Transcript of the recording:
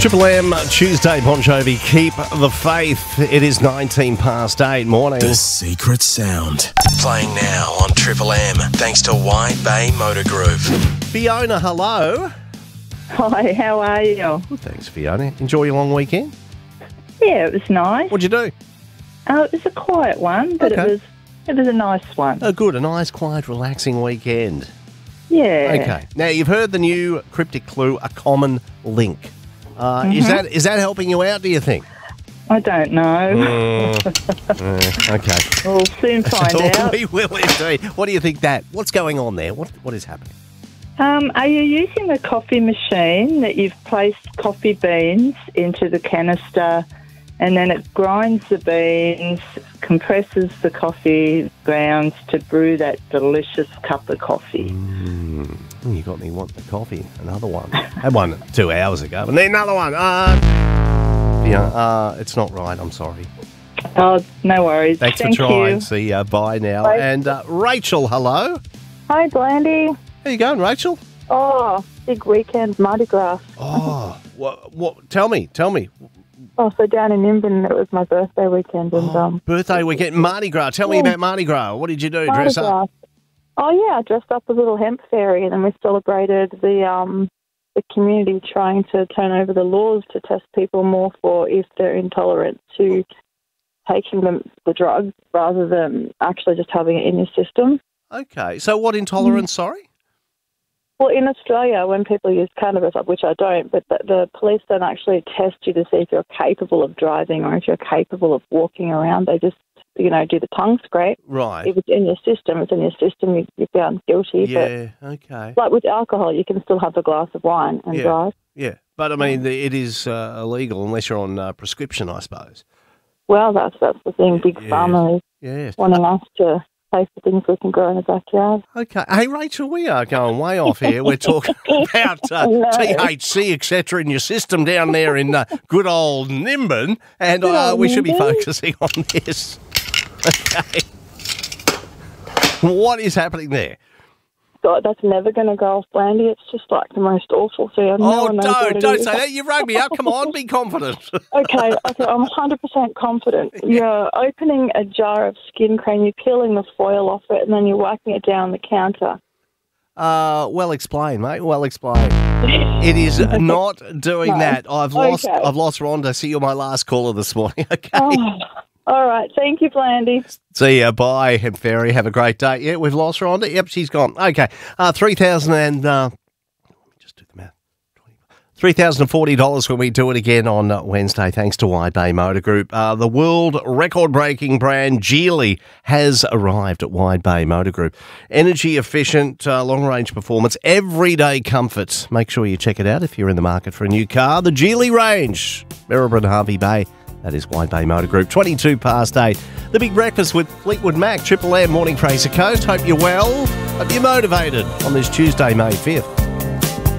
Triple M Tuesday, Bon Jovi, keep the faith. It is 19 past 8 morning. The Secret Sound. Playing now on Triple M, thanks to Wide Bay Motor Group. Fiona, hello. Hi, how are you? Well, thanks, Fiona. Enjoy your long weekend? Yeah, it was nice. What'd you do? It was a quiet one, but Okay. it was a nice one. Oh, good. A nice, quiet, relaxing weekend. Yeah. Okay. Now, you've heard the new cryptic clue, a common link. Is that helping you out, do you think? I don't know. Okay. We'll soon find out. We will indeed. What do you think what's going on there? What is happening? Are you using a coffee machine that you've placed coffee beans into the canister and then it grinds the beans, compresses the coffee grounds to brew that delicious cup of coffee? You got me wanting the coffee. Another one. Had one 2 hours ago. And then another one. It's not right. I'm sorry. Oh, no worries. Thanks Thank for trying. you. See ya. Bye now. Bye. And Rachel, hello. Hi, Blandy. How you going, Rachel? Oh, big weekend, Mardi Gras. Oh, what? Tell me. Oh, so down in Nimbin, it was my birthday weekend. And Birthday weekend, Mardi Gras. Tell me about Mardi Gras. What did you do? Mardi Dress up? Gras. Oh, yeah, I dressed up as a little hemp fairy, and then we celebrated the community trying to turn over the laws to test people more for if they're intolerant to taking the drug rather than actually just having it in your system. Okay. So what intolerance, sorry? Well, in Australia, when people use cannabis, which I don't, but the police don't actually test you to see if you're capable of driving or if you're capable of walking around. They just, do the tongue scrape. Right. If it's in your system, you're found guilty. Yeah, okay. But like with alcohol, you can still have a glass of wine and drive. Yeah. But, I mean, it is illegal unless you're on prescription, I suppose. Well, that's the thing. Big Pharma is Yes. wanting us to pay for things we can grow in the backyard. Okay. Hey, Rachel, we are going way off here. We're talking about THC, etc., in your system down there in good old Nimbin, and we should be focusing on this. Okay. What is happening there? God, that's never going to go off, Blandy. It's just like the most awful thing. Don't say that. You rang me up. Come on, be confident. Okay, I'm 100% confident. You're opening a jar of skin cream, you're peeling the foil off it, and then you're whacking it down the counter. Well explained, mate. Well explained. It is not doing that. I've lost Rhonda. See, you're my last caller this morning. Okay. Oh, all right. Thank you, Blandy. See ya. Bye, Hemp Fairy. Have a great day. Yeah, we've lost Rhonda. Yep, she's gone. Okay. $3,040 when we do it again on Wednesday, thanks to Wide Bay Motor Group. The world record-breaking brand Geely has arrived at Wide Bay Motor Group. Energy efficient, long-range performance, everyday comfort. Make sure you check it out if you're in the market for a new car. The Geely range, Maribyrnong, Harvey Bay. That is Wide Bay Motor Group. 22 past 8. The Big Breakfast with Fleetwood Mac, Triple M, Morning Fraser Coast. Hope you're well. Hope you're motivated on this Tuesday, May 5th.